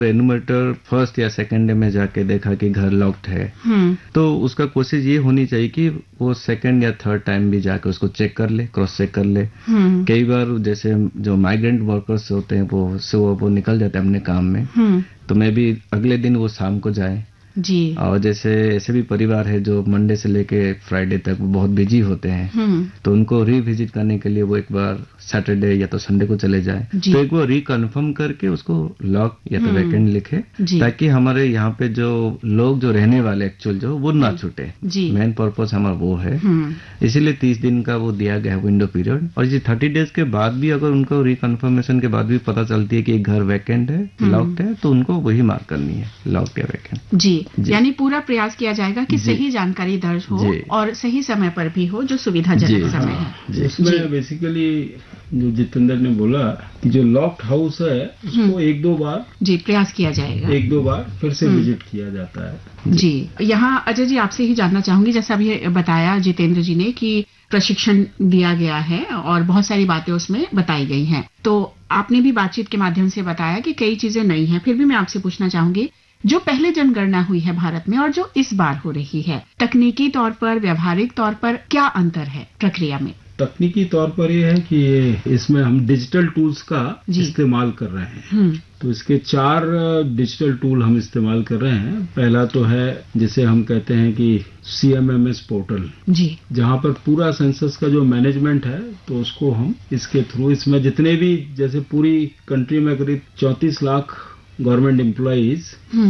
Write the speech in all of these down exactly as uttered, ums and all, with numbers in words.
एनुमरेटर first या second day में जाके देखा कि घर लॉक्ड है, तो उसका कोशिश ये होनी चाहिए कि वो सेकंड या थर्ड टाइम भी जाके उसको चेक कर ले, क्रॉस चेक कर ले। कई बार जैसे जो माइग्रेंट वर्कर्स होते हैं वो सुबह वो निकल जाते हैं अपने काम में, तो मैं भी अगले दिन वो शाम को जाए जी। और जैसे ऐसे भी परिवार है जो मंडे से लेके फ्राइडे तक वो बहुत बिजी होते हैं, तो उनको रिविजिट करने के लिए वो एक बार सैटरडे या तो संडे को चले जाए, तो एक बार रिकन्फर्म करके उसको लॉक या तो वैकेंट लिखे, ताकि हमारे यहाँ पे जो लोग जो रहने वाले एक्चुअल जो वो ना छूटे। मेन पर्पस हमारा वो है, इसीलिए तीस दिन का वो दिया गया विंडो पीरियड। और ये थर्टी डेज के बाद भी अगर उनको रिकन्फर्मेशन के बाद भी पता चलती है कि घर वैकेंट है, लॉक्ड है, तो उनको वही मार्क करनी है, लॉक्ड या वैकेंट। जी, यानी पूरा प्रयास किया जाएगा कि सही जानकारी दर्ज हो और सही समय पर भी हो, जो सुविधाजनक समय है। इसमें बेसिकली जो जितेंद्र ने बोला कि जो लॉक्ड हाउस है उसको एक दो बार जी प्रयास किया जाएगा, एक दो बार फिर से विजिट किया जाता है। जी, यहाँ अजय जी आपसे ही जानना चाहूंगी, जैसा अभी बताया जितेंद्र जी ने कि प्रशिक्षण दिया गया है और बहुत सारी बातें उसमें बताई गई हैं, तो आपने भी बातचीत के माध्यम से बताया कि कई चीजें नई हैं। फिर भी मैं आपसे पूछना चाहूंगी, जो पहले जनगणना हुई है भारत में और जो इस बार हो रही है, तकनीकी तौर पर, व्यावहारिक तौर पर क्या अंतर है प्रक्रिया में? तकनीकी तौर पर ये है कि इसमें हम डिजिटल टूल्स का इस्तेमाल कर रहे हैं। तो इसके चार डिजिटल टूल हम इस्तेमाल कर रहे हैं। पहला तो है जिसे हम कहते हैं कि C M M S portal, जी, जहां पर पूरा सेंसस का जो मैनेजमेंट है तो उसको हम इसके थ्रू, इसमें जितने भी जैसे पूरी कंट्री में करीब चौंतीस लाख गवर्नमेंट एम्प्लॉइज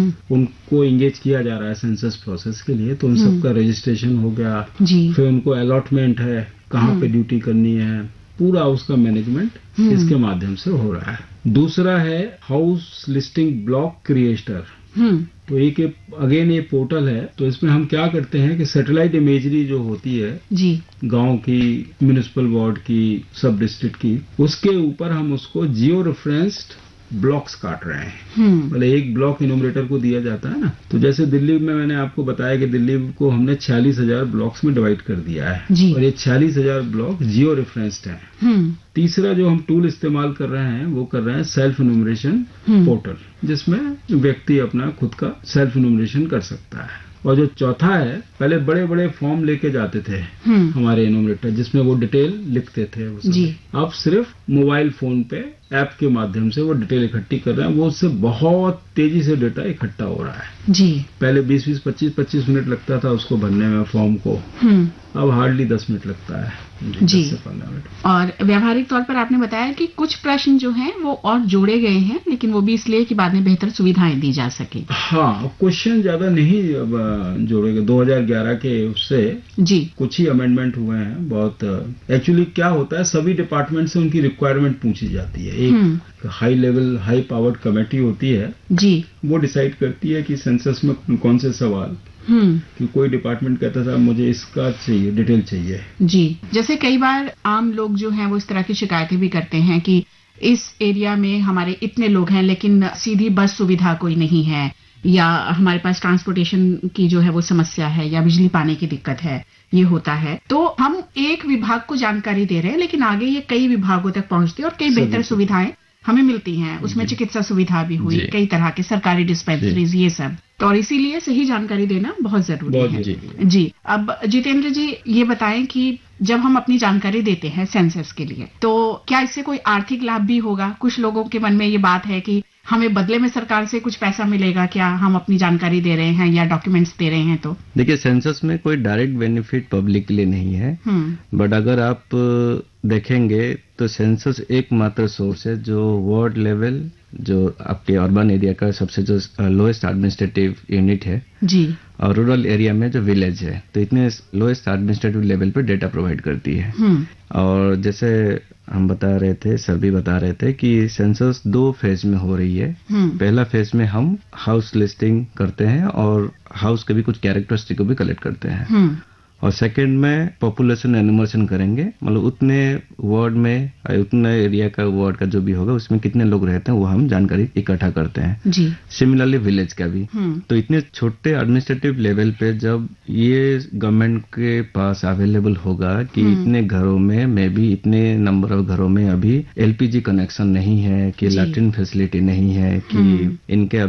उनको इंगेज किया जा रहा है सेंसस प्रोसेस के लिए, तो उन सबका रजिस्ट्रेशन हो गया, फिर उनको अलॉटमेंट है, कहाँ पे ड्यूटी करनी है, पूरा उसका मैनेजमेंट इसके माध्यम से हो रहा है। दूसरा है हाउस लिस्टिंग ब्लॉक क्रिएटर, तो एक अगेन ये पोर्टल है। तो इसमें हम क्या करते हैं कि सैटेलाइट इमेजरी जो होती है जी, गांव की, म्युनिसिपल वार्ड की, सब डिस्ट्रिक्ट की, उसके ऊपर हम उसको जियो रेफरेंस्ड ब्लॉक्स काट रहे हैं। मतलब एक ब्लॉक इनोमरेटर को दिया जाता है ना, तो जैसे दिल्ली में मैंने आपको बताया कि दिल्ली को हमने छियालीस हजार ब्लॉक्स में डिवाइड कर दिया है और ये छियालीस हजार ब्लॉक जियो रेफरेंस्ड हैं। तीसरा जो हम टूल इस्तेमाल कर रहे हैं वो कर रहे हैं सेल्फ इनोमरेशन पोर्टल, जिसमें व्यक्ति अपना खुद का सेल्फ इनोमरेशन कर सकता है। और जो चौथा है, पहले बड़े बड़े फॉर्म लेके जाते थे हमारे इनोमरेटर, जिसमें वो डिटेल लिखते थे जी। अब सिर्फ मोबाइल फोन पे ऐप के माध्यम से वो डिटेल इकट्ठी कर रहे हैं, वो उससे बहुत तेजी से डेटा इकट्ठा हो रहा है जी। पहले बीस बीस पच्चीस पच्चीस मिनट लगता था उसको भरने में फॉर्म को, अब हार्डली दस मिनट लगता है जी। और व्यावहारिक तौर पर आपने बताया कि कुछ प्रश्न जो हैं वो और जोड़े गए हैं, लेकिन वो भी इसलिए कि बाद में बेहतर सुविधाएं दी जा सके। हाँ, क्वेश्चन ज्यादा नहीं जोड़े गए, दो हज़ार ग्यारह के उससे जी कुछ ही अमेंडमेंट हुए हैं। बहुत एक्चुअली क्या होता है, सभी डिपार्टमेंट से उनकी रिक्वायरमेंट पूछी जाती है। एक high level high powered committee होती है जी, वो डिसाइड करती है कि सेंसस में कौन से सवाल, कि कोई डिपार्टमेंट कहता था मुझे इसका चाहिए, डिटेल चाहिए जी। जैसे कई बार आम लोग जो हैं वो इस तरह की शिकायतें भी करते हैं कि इस एरिया में हमारे इतने लोग हैं लेकिन सीधी बस सुविधा कोई नहीं है, या हमारे पास ट्रांसपोर्टेशन की जो है वो समस्या है, या बिजली पानी की दिक्कत है, ये होता है। तो हम एक विभाग को जानकारी दे रहे हैं लेकिन आगे ये कई विभागों तक पहुंचती है और कई बेहतर सुविधाएं हमें मिलती हैं। उसमें चिकित्सा सुविधा भी हुई, कई तरह के सरकारी डिस्पेंसरीज, ये सब। तो और इसीलिए सही जानकारी देना बहुत जरूरी बहुत है जी।, जी। अब जितेंद्र जी ये बताएं कि जब हम अपनी जानकारी देते हैं सेंसस के लिए, तो क्या इससे कोई आर्थिक लाभ भी होगा? कुछ लोगों के मन में ये बात है कि हमें बदले में सरकार से कुछ पैसा मिलेगा क्या, हम अपनी जानकारी दे रहे हैं या डॉक्यूमेंट्स दे रहे हैं तो? देखिए, सेंसस में कोई डायरेक्ट बेनिफिट पब्लिक के लिए नहीं है, बट अगर आप देखेंगे तो सेंसस एकमात्र सोर्स है जो वार्ड लेवल, जो आपके अर्बन एरिया का सबसे जो लोएस्ट एडमिनिस्ट्रेटिव यूनिट है जी, और रूरल एरिया में जो विलेज है, तो इतने लोएस्ट एडमिनिस्ट्रेटिव लेवल पे डेटा प्रोवाइड करती है। और जैसे हम बता रहे थे, सर भी बता रहे थे कि सेंसस दो फेज में हो रही है। पहला फेज में हम हाउस लिस्टिंग करते हैं और हाउस के भी कुछ कैरेक्टरिस्टिक को भी कलेक्ट करते हैं, और सेकंड में पॉपुलेशन एनुमरेशन करेंगे, मतलब उतने वार्ड में, उतने एरिया का वार्ड का जो भी होगा उसमें कितने लोग रहते हैं वो हम जानकारी इकट्ठा करते हैं जी। सिमिलरली विलेज का भी। तो इतने छोटे एडमिनिस्ट्रेटिव लेवल पे जब ये गवर्नमेंट के पास अवेलेबल होगा कि इतने घरों में मे बी इतने नंबर ऑफ घरों में अभी एलपीजी कनेक्शन नहीं है, कि लैट्रिन फैसिलिटी नहीं है, कि इनके